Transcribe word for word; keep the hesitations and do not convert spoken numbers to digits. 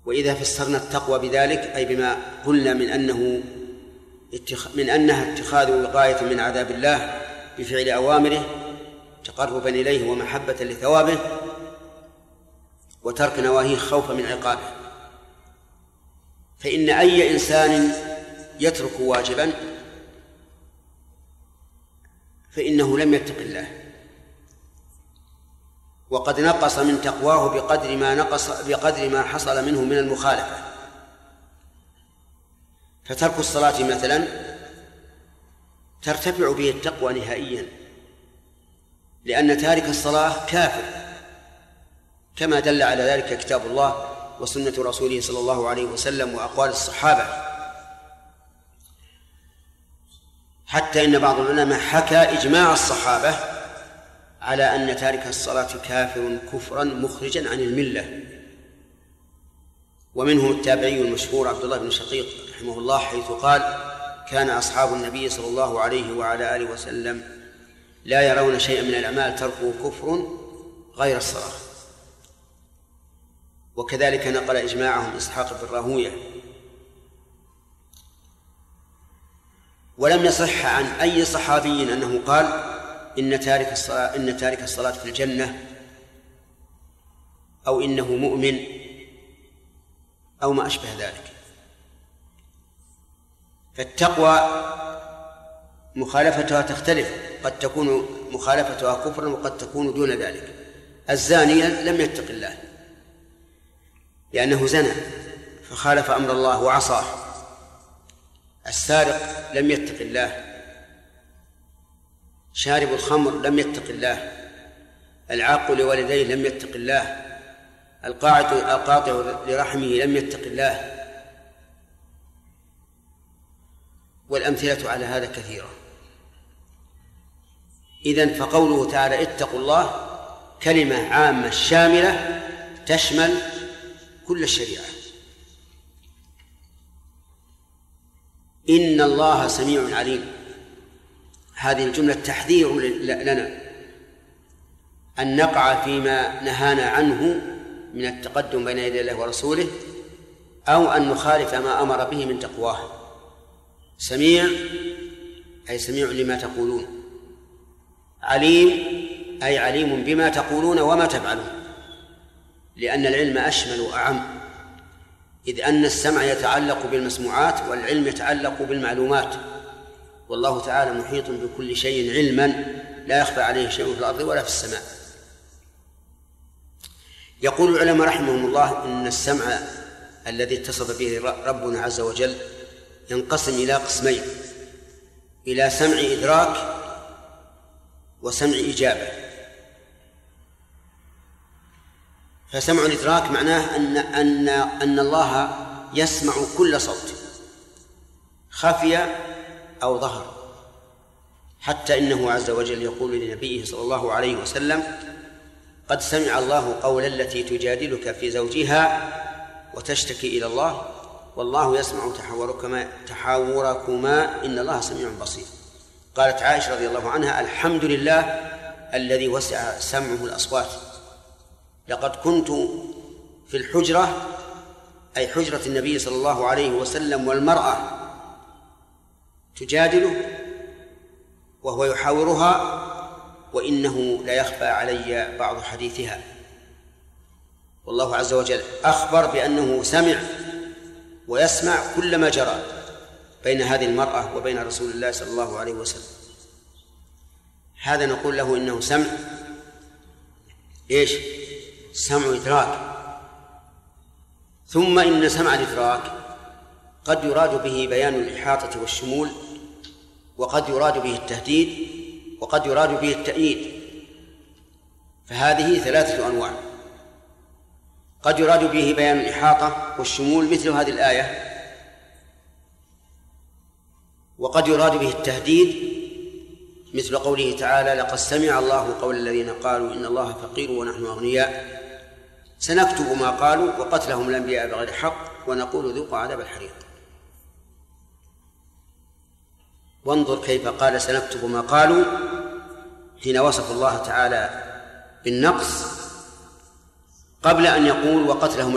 وإذا فسرنا التقوى بذلك أي بما قلنا من أنه من أنها اتخاذ وقاية من عذاب الله بفعل أوامره تقربا إليه ومحبة لثوابه، وترك نواهيه خوفا من عقابه. فإن أي إنسان يترك واجبا فإنه لم يتق الله، وقد نقص من تقواه بقدر ما نقص بقدر ما حصل منه من المخالفة. فترك الصلاة مثلا ترتفع به التقوى نهائيا، لأن تارك الصلاة كافر، كما دل على ذلك كتاب الله وسنة رسوله صلى الله عليه وسلم وأقوال الصحابة، حتى إن بعض العلماء حكى إجماع الصحابة على أن تارك الصلاة كافر كفرا مخرجا عن الملة. ومنهم التابعي المشهور عبد الله بن شقيق رحمه الله، حيث قال: كان أصحاب النبي صلى الله عليه وعلى آله وسلم لا يرون شيئا من الأعمال تركه كفر غير الصلاة. وكذلك نقل إجماعهم إسحاق بن راهوية. ولم يصح عن أي صحابي أنه قال إن تارك الصلاة إن تارك الصلاة في الجنة، أو إنه مؤمن، أو ما أشبه ذلك. فالتقوى مخالفتها تختلف، قد تكون مخالفتها كفرا وقد تكون دون ذلك. الزاني لم يتق الله لأنه زنى فخالف أمر الله وعصاه. السارق لم يتق الله. شارب الخمر لم يتق الله. العاق لوالديه لم يتق الله. القاطع لرحمه لم يتق الله. والأمثلة على هذا كثيرة. إذن فقوله تعالى اتقوا الله كلمة عامة شاملة تشمل كل الشريعة. إن الله سميع عليم، هذه الجملة تحذير لنا أن نقع فيما نهانا عنه من التقدم بين يدي الله ورسوله، أو أن نخالف ما أمر به من تقواه. سميع أي سميع لما تقولون، عليم أي عليم بما تقولون وما تفعلون، لأن العلم أشمل وأعم، إذ أن السمع يتعلق بالمسموعات والعلم يتعلق بالمعلومات، والله تعالى محيط بكل شيء علما لا يخفى عليه شيء في الأرض ولا في السماء. يقول العلماء رحمهم الله إن السمع الذي اتصف به ربنا عز وجل ينقسم إلى قسمين: إلى سمع إدراك وسمع إجابة. فسمع الإدراك معناه أن, أن, أن الله يسمع كل صوت خفي أو ظهر، حتى إنه عز وجل يقول لنبيه صلى الله عليه وسلم: قد سمع الله قول التي تجادلك في زوجها وتشتكي إلى الله والله يسمع تحاوركما, تحاوركما إن الله سميع بصير. قالت عائشة رضي الله عنها: الحمد لله الذي وسع سمعه الأصوات، لقد كنت في الحجرة أي حجرة النبي صلى الله عليه وسلم والمرأة تجادله وهو يحاورها وإنه لا يخفى علي بعض حديثها. والله عز وجل أخبر بأنه سمع ويسمع كل ما جرى بين هذه المرأة وبين رسول الله صلى الله عليه وسلم. هذا نقول له إنه سمع إيش؟ سمع إدراك. ثم إن سمع الإدراك قد يراد به بيان الإحاطة والشمول، وقد يراد به التهديد، وقد يراد به التأييد. فهذه ثلاثة أنواع: قد يراد به بيان الإحاطة والشمول مثل هذه الآية، وقد يراد به التهديد مثل قوله تعالى: لقد سمع الله قول الذين قالوا إن الله فقير ونحن أغنياء سنكتب ما قالوا وقتلهم الأنبياء بغير حق ونقول ذوقوا عذاب الحريق. وانظر كيف قال سنكتب ما قالوا حين وصف الله تعالى بالنقص قبل أن يقول وقتلهم